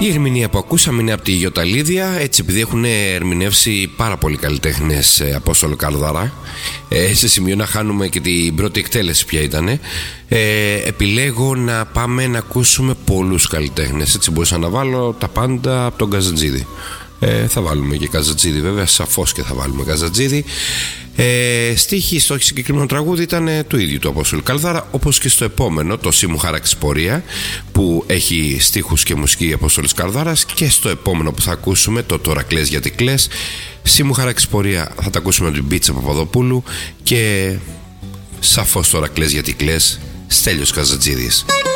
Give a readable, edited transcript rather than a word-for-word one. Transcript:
Η ερμηνεία που ακούσαμε είναι από τη Γιωταλίδια, έτσι επειδή έχουν ερμηνεύσει πάρα πολλοί καλλιτέχνες Απόστολο Καρδάρα, σε σημείο να χάνουμε και την πρώτη εκτέλεση ποια ήταν, επιλέγω να πάμε να ακούσουμε πολλούς καλλιτέχνες. Έτσι μπορούσα να βάλω τα πάντα από τον Καζατζίδη. Θα βάλουμε και Καζατζίδη βέβαια, σαφώς και θα βάλουμε Καζατζίδη. Στίχη στο συγκεκριμένο τραγούδι ήταν του ίδιου του Απόστολου Καρδάρα, όπως και στο επόμενο, το «Σύ μου χάραξες πορεία», που έχει στίχους και μουσική Απόστολος Καρδάρας, και στο επόμενο που θα ακούσουμε, το «Τώρα κλαις γιατί κλαις», «Σύ μου χάραξες πορεία» θα τα ακούσουμε από την Μπίτσα Παπαδοπούλου, και σαφώς «Τώρα κλαις γιατί κλαις», Στέλιος Καζατζίδης.